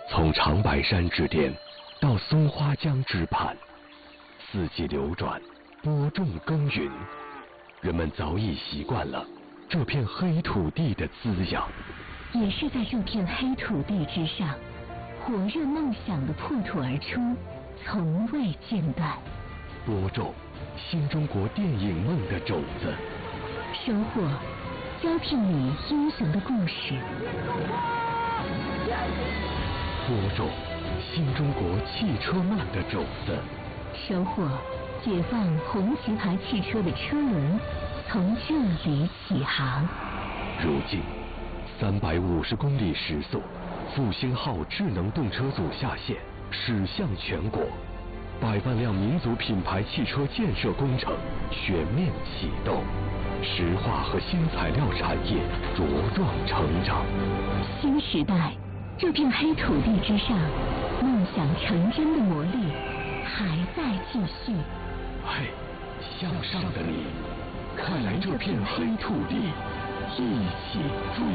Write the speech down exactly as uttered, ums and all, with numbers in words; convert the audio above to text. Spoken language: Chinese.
从长白山之巅到松花江之畔，四季流转，播种耕耘，人们早已习惯了这片黑土地的滋养。 也是在这片黑土地之上，火热梦想的破土而出，从未间断。 播种新中国电影梦的种子， 收获交替你英雄的故事。 播种新中国汽车梦的种子， 收获解放红旗牌汽车的车轮，从这里起航。 如今三百五十公里时速，复兴号智能动车组下线，驶向全国，百万辆民族品牌汽车建设工程全面启动，石化和新材料产业茁壮成长。 新时代，这片黑土地之上，梦想成真的魔力还在继续。 嘿，向上的你，快来这片黑土地，一起追